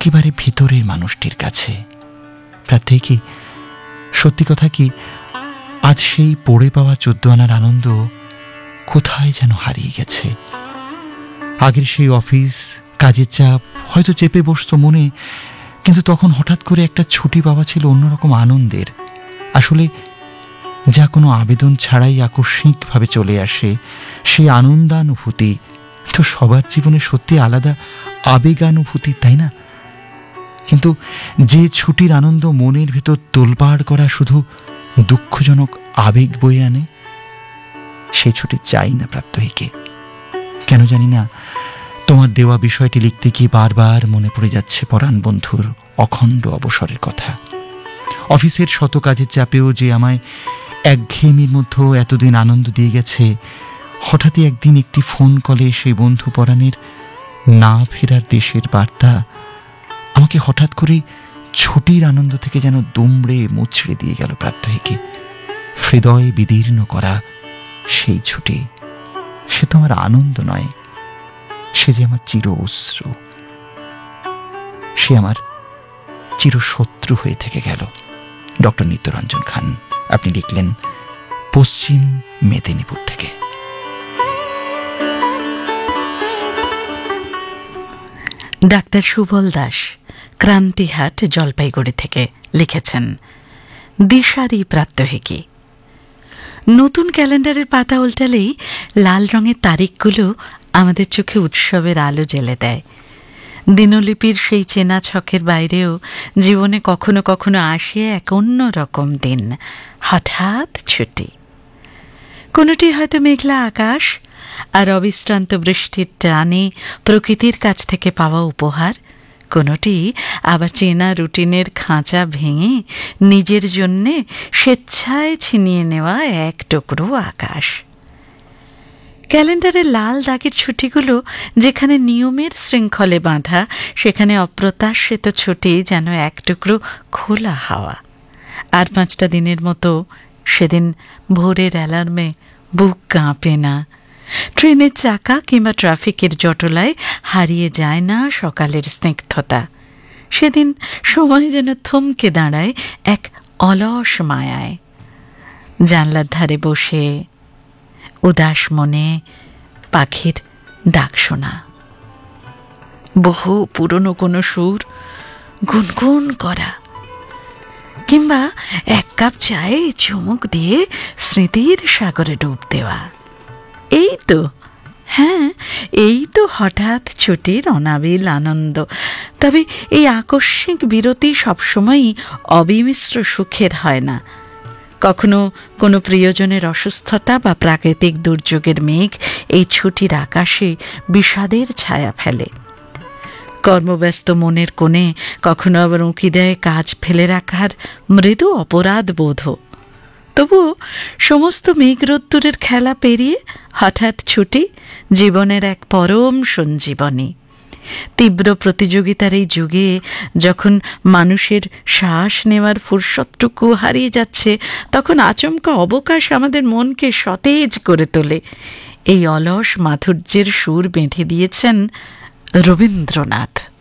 একেবারে ভিতরের মানুষটির কাছে। প্রাত্যহিক কি সত্যি কথা কি, আজ সেই পড়ে পাওয়া 14 আনার আনন্দ কোথায় যেন হারিয়ে গেছে। আগের সেই অফিস কাজের চাপ হয়তো চেপে বসতো মনে, কিন্তু তখন হঠাৎ করে একটা ছুটি পাওয়া ছিল অন্যরকম আনন্দের। আসলে যা কোনো আবেদন ছাড়াই আকস্মিকভাবে চলে আসে, সেই আনন্দানুভূতি তো সবার জীবনে সত্যি আলাদা আবেগানুভূতি, তাই না? কিন্তু যে ছুটির আনন্দ মনের ভেতর তোলপাড় করা শুধু দুঃখজনক আবেগ বয়ে আনে, সেই ছুটি চাই না প্রাত্যহিকে। কেন জানি না, তোমার দেওয়া বিষয়টি লিখতে গিয়ে বারবার মনে পড়ে যাচ্ছে পরাণ বন্ধুর অখণ্ড অবসরের কথা। অফিসের শত কাজের চাপেও যে আমায় একঘেয়েমির মধ্যেও এতদিন আনন্দ দিয়ে গেছে, হঠাৎই একদিন একটি ফোন কলে সেই বন্ধু পরাণের না ফেরার দেশের বার্তা আমাকে হঠাৎ করে ছুটির আনন্দ থেকে যেন দুমড়ে মুচড়ে দিয়ে গেল প্রাত্যহিকে। হৃদয় বিদীর্ণ করা সেই ছুটি, সে তো আমার আনন্দ নয়, সে যে আমার চির অশ্রু, সে আমার চিরশত্রু হয়ে থেকে গেল। ডক্টর নিত্যরঞ্জন খান, আপনি লিখলেন পশ্চিম মেদিনীপুর থেকে। ডাক্তার সুবল দাস ক্রান্তিহাট জলপাইগুড়ি থেকে লিখেছেন দিশারি প্রাত্যহিকী। নতুন ক্যালেন্ডারের পাতা উল্টালেই লাল রঙের তারিখগুলো আমাদের চোখে উৎসবের আলো জ্বেলে দেয়। দিনলিপির সেই চেনা ছকের বাইরেও জীবনে কখনো কখনো আসে এক অন্য রকম দিন, হঠাৎ ছুটি। কোনোটি হয়তো মেঘলা আকাশ আর অবিশ্রান্ত বৃষ্টির টানে প্রকৃতির কাছ থেকে পাওয়া উপহার, কোনোটি আবার চেনা রুটিনের খাঁচা ভেঙে নিজের জন্যে স্বেচ্ছায় ছিনিয়ে নেওয়া এক টুকরো আকাশ। ক্যালেন্ডারের লাল দাগের ছুটিগুলো যেখানে নিয়মের শৃঙ্খলে বাঁধা, সেখানে অপ্রত্যাশিত ছুটি যেন এক টুকরো খোলা হাওয়া। আর 5টা দিনের মতো সেদিন ভোরের অ্যালার্মে বুক কাঁপে না, ট্রেনের চাকা কিংবা ট্রাফিকের জটলায় হারিয়ে যায় না সকালের স্নিগ্ধতা। সেদিন সময় যেন থমকে দাঁড়ায় এক অলস মায়ায়। জানলার ধারে বসে উদাস মনে পাখির ডাক শোনা, বহু পুরনো কোনো সুর গুনগুন করা, কিংবা 1 কাপ চায়ে চুমুক দিয়ে স্মৃতির সাগরে ডুব দেওয়া। এই তো, হ্যাঁ, এই তো হঠাৎ ছুটির অনাবিল আনন্দ। তবে এই আকস্মিক বিরতি সবসময়ই অবিমিশ্র সুখের হয় না। কখনো কোনো প্রিয়জনের অসুস্থতা বা প্রাকৃতিক দুর্যোগের মেঘ এই ছুটির আকাশে বিষাদের ছায়া ফেলে। কর্মব্যস্ত মনের কোণে কখনো আবার উঁকি দেয় কাজ ফেলে রাখার মৃদু অপরাধ বোধ। তবুও সমস্ত মেঘ রোদ্দুরের খেলা পেরিয়ে হঠাৎ ছুটি জীবনের এক পরম সঞ্জীবনী। তীব্র প্রতিযোগিতার এই যুগে যখন মানুষের শ্বাস নেওয়ার ফুরসতটুকু হারিয়ে যাচ্ছে, তখন আচমকা অবকাশ আমাদের মনকে সতেজ করে তোলে। এই অলস মাধুর্যের সুর বেঁধে দিয়েছেন রবীন্দ্রনাথ।